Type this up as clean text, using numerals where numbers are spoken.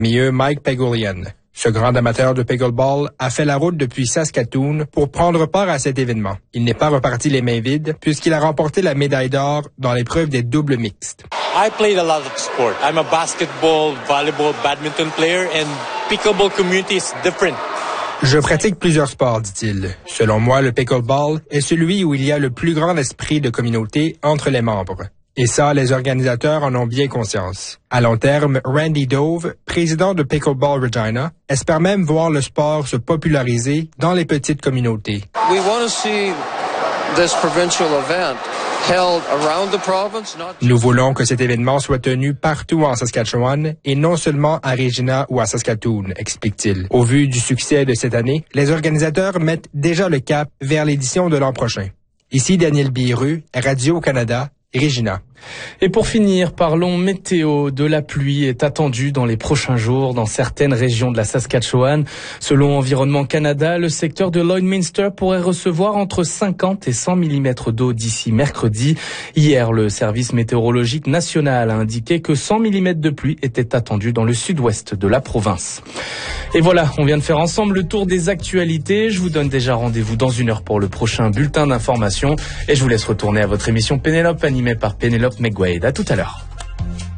Mieux Mike Pegolian. Ce grand amateur de pickleball a fait la route depuis Saskatoon pour prendre part à cet événement. Il n'est pas reparti les mains vides puisqu'il a remporté la médaille d'or dans l'épreuve des doubles mixtes. I played a lot of sport. I'm a basketball, volleyball, badminton player and pickleball community is different. Je pratique plusieurs sports, dit-il. Selon moi, le pickleball est celui où il y a le plus grand esprit de communauté entre les membres. Et ça, les organisateurs en ont bien conscience. À long terme, Randy Dove, président de Pickleball Regina, espère même voir le sport se populariser dans les petites communautés. We want to see this provincial event held around the province, not just... Nous voulons que cet événement soit tenu partout en Saskatchewan et non seulement à Regina ou à Saskatoon, explique-t-il. Au vu du succès de cette année, les organisateurs mettent déjà le cap vers l'édition de l'an prochain. Ici Daniel Biru, Radio-Canada, Regina. Et pour finir, parlons météo. De la pluie est attendue dans les prochains jours dans certaines régions de la Saskatchewan. Selon Environnement Canada, le secteur de Lloydminster pourrait recevoir entre 50 et 100 mm d'eau d'ici mercredi. Hier, le service météorologique national a indiqué que 100 mm de pluie étaient attendus dans le sud-ouest de la province. Et voilà, on vient de faire ensemble le tour des actualités. Je vous donne déjà rendez-vous dans 1 heure pour le prochain bulletin d'information. Et je vous laisse retourner à votre émission Pénélope, animée par Pénélope McGuade. À tout à l'heure.